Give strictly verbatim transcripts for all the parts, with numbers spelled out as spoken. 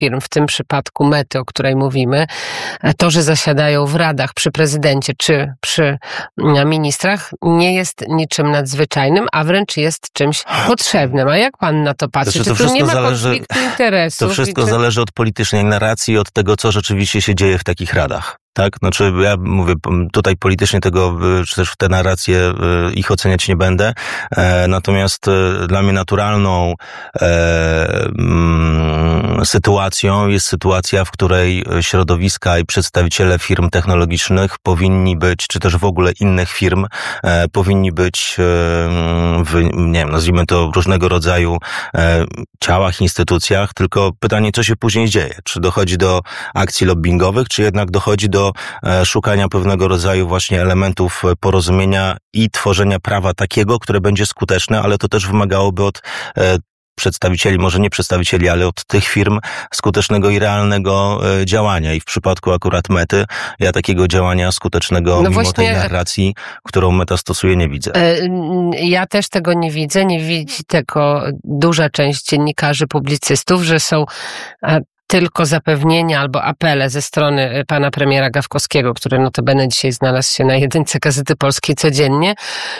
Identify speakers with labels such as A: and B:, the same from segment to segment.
A: firm, w tym przypadku Mety, o której mówimy, to, że zasiadają w radach przy prezydencie czy przy ministrach, nie jest niczym nadzwyczajnym, a wręcz jest czymś potrzebnym. A jak pan na to patrzy?
B: Znaczy, to
A: Czy tu nie ma
B: zależy,
A: konfliktu interesów?
B: To wszystko
A: czy...
B: zależy od politycznej narracji, od tego, co rzeczywiście się dzieje w takich radach. Tak, znaczy ja mówię, tutaj politycznie tego, czy też w te narracje ich oceniać nie będę, natomiast dla mnie naturalną e, mm, sytuacją jest sytuacja, w której środowiska i przedstawiciele firm technologicznych powinni być, czy też w ogóle innych firm, e, powinni być e, w, nie wiem, nazwijmy to różnego rodzaju e, ciałach, instytucjach, tylko pytanie, co się później dzieje, czy dochodzi do akcji lobbingowych, czy jednak dochodzi do do szukania pewnego rodzaju właśnie elementów porozumienia i tworzenia prawa takiego, które będzie skuteczne, ale to też wymagałoby od przedstawicieli, może nie przedstawicieli, ale od tych firm skutecznego i realnego działania. I w przypadku akurat Mety, ja takiego działania skutecznego, no mimo właśnie tej narracji, którą Meta stosuje, nie widzę.
A: Ja też tego nie widzę. Nie widzi tego duża część dziennikarzy, publicystów, że są tylko zapewnienia albo apele ze strony pana premiera Gawkowskiego, który notabene dzisiaj znalazł się na jedynce Gazety Polskiej codziennie,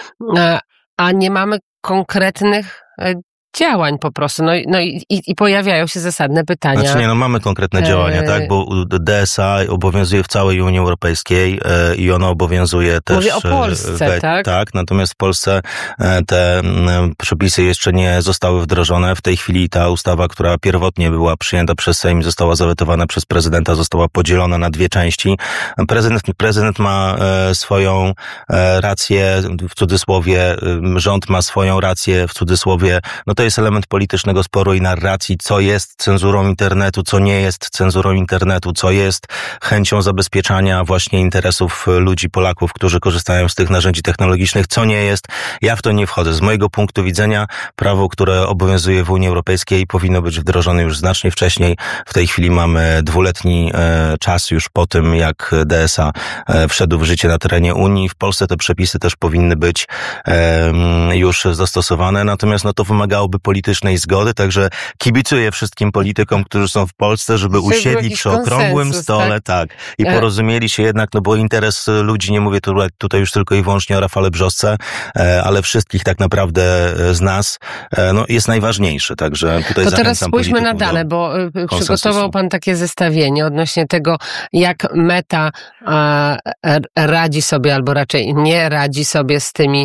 A: a nie mamy konkretnych działań po prostu. No, no i, i, i pojawiają się zasadne pytania.
B: Znaczy nie, no mamy konkretne działania, e... tak, bo D S A obowiązuje w całej Unii Europejskiej e, i ono obowiązuje też...
A: Mówię o Polsce, we, tak?
B: Tak, natomiast w Polsce e, te m, przepisy jeszcze nie zostały wdrożone. W tej chwili ta ustawa, która pierwotnie była przyjęta przez Sejm, została zawetowana przez prezydenta, została podzielona na dwie części. Prezydent, prezydent ma e, swoją e, rację, w cudzysłowie, e, rząd ma swoją rację, w cudzysłowie, no to jest element politycznego sporu i narracji, co jest cenzurą internetu, co nie jest cenzurą internetu, co jest chęcią zabezpieczania właśnie interesów ludzi, Polaków, którzy korzystają z tych narzędzi technologicznych, co nie jest. Ja w to nie wchodzę. Z mojego punktu widzenia prawo, które obowiązuje w Unii Europejskiej, powinno być wdrożone już znacznie wcześniej. W tej chwili mamy dwuletni e, czas już po tym, jak D S A e, wszedł w życie na terenie Unii. W Polsce te przepisy też powinny być e, już zastosowane, natomiast no to wymagało politycznej zgody, także kibicuję wszystkim politykom, którzy są w Polsce, żeby Czyli usiedli przy okrągłym stole, tak, tak i porozumieli się jednak, no bo interes ludzi, nie mówię tutaj, tutaj już tylko i wyłącznie o Rafale Brzosce, ale wszystkich tak naprawdę z nas, no jest najważniejszy, także tutaj
A: to teraz spójrzmy na dane, bo przygotował pan takie zestawienie odnośnie tego, jak Meta a, radzi sobie, albo raczej nie radzi sobie z tymi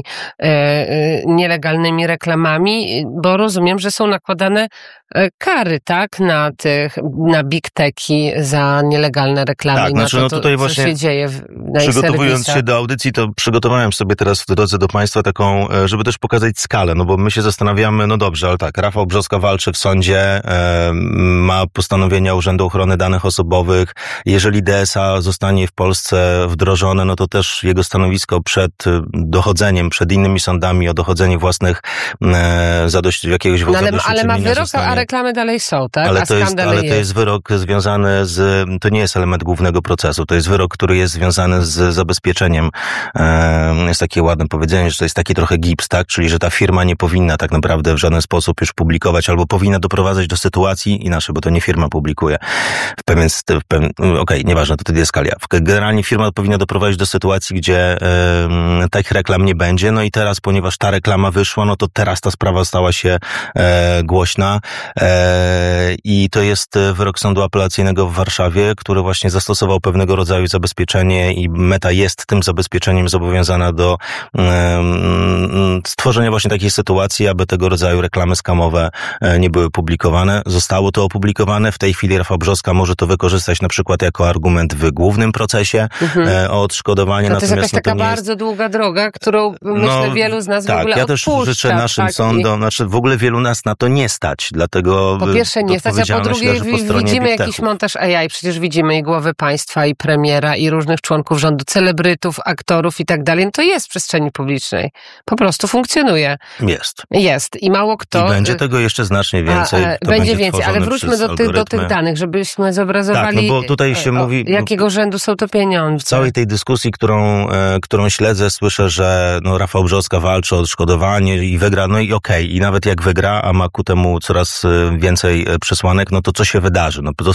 A: e, nielegalnymi reklamami, bo rozumiem, że są nakładane kary, tak, na tych, na big techy za nielegalne reklamy
B: tak,
A: i na
B: znaczy,
A: to,
B: no tutaj
A: co
B: właśnie
A: się dzieje w, na
B: przygotowując się do audycji, to przygotowałem sobie teraz w drodze do Państwa taką, żeby też pokazać skalę, no bo my się zastanawiamy, no dobrze, ale tak, Rafał Brzoska walczy w sądzie, e, ma postanowienia Urzędu Ochrony Danych Osobowych. Jeżeli D S A zostanie w Polsce wdrożone, no to też jego stanowisko przed dochodzeniem, przed innymi sądami o dochodzenie własnych e, zadość, jakiegoś
A: no, ale, ale ma wyrok,
B: zostanie.
A: A reklamy dalej są, tak?
B: Ale,
A: a
B: to jest, ale
A: jest.
B: to jest wyrok związany z, to nie jest element głównego procesu, to jest wyrok, który jest związany z zabezpieczeniem. E, jest takie ładne powiedzenie, że to jest taki trochę gips, tak? Czyli, że ta firma nie powinna tak naprawdę w żaden sposób już publikować, albo powinna doprowadzać do sytuacji, inaczej, bo to nie firma publikuje. W pewien, w pewien okej, okay, nieważne, to wtedy jest skalia. Generalnie firma powinna doprowadzić do sytuacji, gdzie e, takich reklam nie będzie, no i teraz, ponieważ ta reklama wyszła, no to teraz ta sprawa stała się e, głośna e, i to jest wyrok Sądu Apelacyjnego w Warszawie, który właśnie zastosował pewnego rodzaju zabezpieczenie i Meta jest tym zabezpieczeniem zobowiązana do e, stworzenia właśnie takiej sytuacji, aby tego rodzaju reklamy skamowe e, nie były publikowane. Zostało to opublikowane. W tej chwili Rafał Brzoska może to wykorzystać na przykład jako argument w głównym procesie mhm. e, o odszkodowanie.
A: To, to jest jakaś
B: no,
A: taka
B: to
A: bardzo
B: jest...
A: długa droga, którą myślę
B: no,
A: wielu z nas
B: tak,
A: w ogóle
B: ja też
A: odpuszcza,
B: życzę naszym
A: tak,
B: sądom,
A: i...
B: znaczy w ogóle wielu nas na to nie stać, dlatego
A: po pierwsze nie stać, a po drugie po widzimy jakiś montaż A I, przecież widzimy i głowy państwa, i premiera, i różnych członków rządu, celebrytów, aktorów i tak dalej, no to jest w przestrzeni publicznej. Po prostu funkcjonuje.
B: Jest.
A: Jest. I mało kto...
B: I będzie tego jeszcze znacznie więcej.
A: A, będzie, będzie więcej, ale wróćmy do, ty, do tych danych, żebyśmy zobrazowali,
B: tak, no bo tutaj się
A: o,
B: mówi,
A: jakiego rzędu są to pieniądze.
B: W całej tej dyskusji, którą, e, którą śledzę, słyszę, że no, Rafał Brzoska walczy o odszkodowanie i wygra, no i okej, okay. I nawet nawet jak wygra, a ma ku temu coraz więcej przesłanek, no to co się wydarzy? No